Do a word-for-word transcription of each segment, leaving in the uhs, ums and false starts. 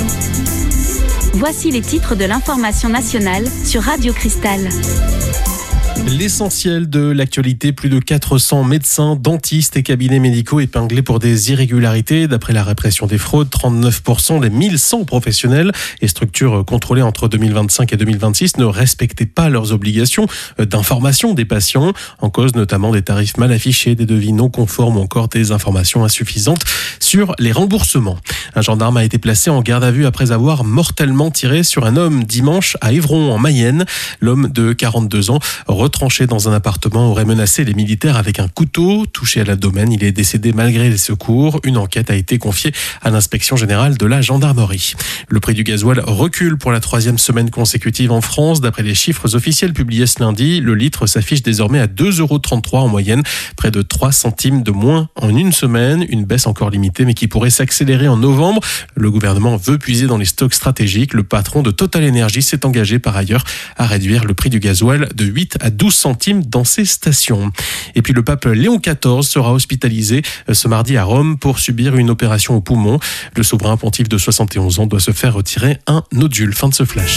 Voici les titres de l'information nationale sur Radio Cristal. L'essentiel de l'actualité, plus de quatre cents médecins, dentistes et cabinets médicaux épinglés pour des irrégularités. D'après la répression des fraudes, trente-neuf pour cent des mille cent professionnels et structures contrôlées entre deux mille vingt-cinq et deux mille vingt-six ne respectaient pas leurs obligations d'information des patients. En cause notamment des tarifs mal affichés, des devis non conformes ou encore des informations insuffisantes sur les remboursements. Un gendarme a été placé en garde à vue après avoir mortellement tiré sur un homme dimanche à Évron en Mayenne. L'homme de quarante-deux ans, retranché dans un appartement, aurait menacé les militaires avec un couteau. Touché à l'abdomen, il est décédé malgré les secours. Une enquête a été confiée à l'inspection générale de la gendarmerie. Le prix du gasoil recule pour la troisième semaine consécutive en France. D'après les chiffres officiels publiés ce lundi, le litre s'affiche désormais à deux euros trente-trois en moyenne, près de trois centimes de moins en une semaine. Une baisse encore limitée mais qui pourrait s'accélérer en novembre. Le gouvernement veut puiser dans les stocks stratégiques. Le patron de Total Energy s'est engagé par ailleurs à réduire le prix du gasoil de huit à douze centimes dans ses stations. Et puis le pape Léon quatorze sera hospitalisé ce mardi à Rome pour subir une opération au poumon. Le souverain pontife de soixante et onze ans doit se faire retirer un nodule. Fin de ce flash.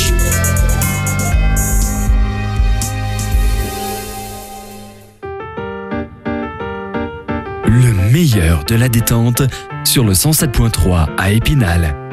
Le meilleur de la détente sur le cent sept point trois à Épinal.